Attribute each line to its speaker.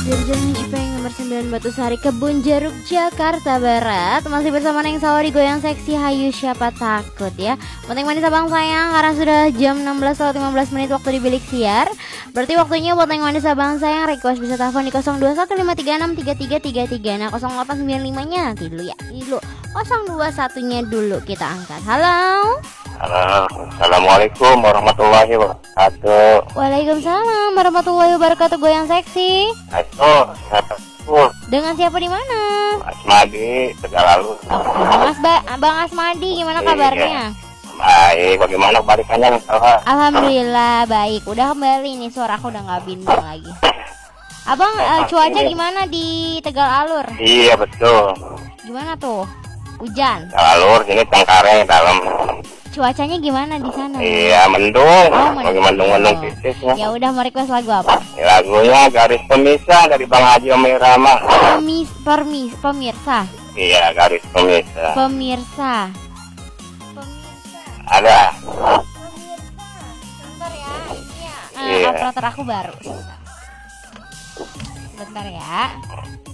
Speaker 1: dari Jalan Ipeng nomor 9 Batu Sari, Kebun Jeruk, Jakarta Barat. Masih bersama Neng Sawari Goyang Seksi, hayu siapa takut ya. Penting manis abang sayang, karena sudah jam 16:15 menit waktu di bilik siar. Berarti waktunya buat Neng manis abang sayang request bisa telepon di 0215363333. Nah 0895-nya nanti dulu ya. Ini dulu 021-nya dulu kita angkat. Halo.
Speaker 2: Halo, assalamualaikum warahmatullahi wabarakatuh.
Speaker 1: Waalaikumsalam warahmatullahi wabarakatuh. Goyang Seksi.
Speaker 2: Ayo,
Speaker 1: Dengan siapa di mana?
Speaker 2: Asmadi, Tegalalu.
Speaker 1: Bang Asmadi, gimana kabarnya?
Speaker 2: Baik, bagaimana kebalikannya?
Speaker 1: Alhamdulillah baik. Udah kembali nih, suara aku udah nggak bimbang lagi. Abang, cuaca gimana di Tegal Alur?
Speaker 2: Iya betul.
Speaker 1: Gimana tuh? Hujan?
Speaker 2: Tegalur, sini Cengkareng dalam.
Speaker 1: Cuacanya gimana di sana?
Speaker 2: Iya mendung,
Speaker 1: Oh,
Speaker 2: lagi mendung titis ya.
Speaker 1: Ya udah, mau request lagu apa?
Speaker 2: Lagunya Garis Pemisah dari Bang Haji Om Irama.
Speaker 1: Pemirsa.
Speaker 2: Iya, Garis Pemisah.
Speaker 1: Pemirsa.
Speaker 2: Ada.
Speaker 1: Bentar ya, ini ya.
Speaker 2: Iya.
Speaker 1: Operator aku baru. Bentar ya.